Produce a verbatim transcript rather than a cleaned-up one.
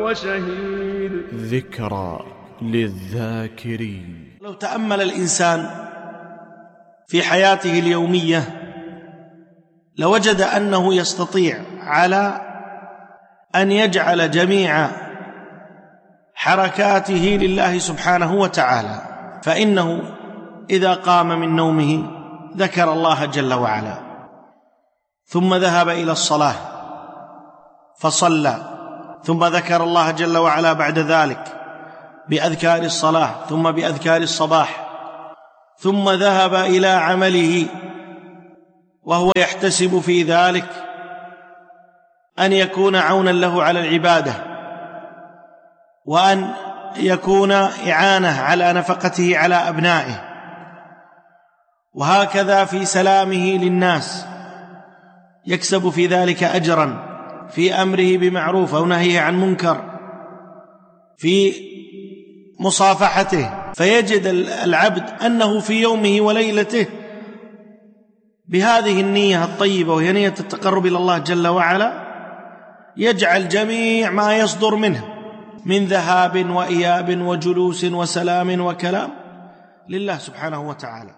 فهو شهيد. ذكرى للذاكرين. لو تأمل الإنسان في حياته اليومية لوجد أنه يستطيع على أن يجعل جميع حركاته لله سبحانه وتعالى، فإنه إذا قام من نومه ذكر الله جل وعلا، ثم ذهب إلى الصلاة فصلى، ثم ذكر الله جل وعلا بعد ذلك بأذكار الصلاة ثم بأذكار الصباح، ثم ذهب إلى عمله وهو يحتسب في ذلك أن يكون عونا له على العبادة، وأن يكون إعانة على نفقته على أبنائه، وهكذا في سلامه للناس يكسب في ذلك أجرا، في أمره بمعروف أو نهيه عن منكر، في مصافحته، فيجد العبد أنه في يومه وليلته بهذه النية الطيبة وهي نية التقرب إلى الله جل وعلا يجعل جميع ما يصدر منه من ذهاب وإياب وجلوس وسلام وكلام لله سبحانه وتعالى.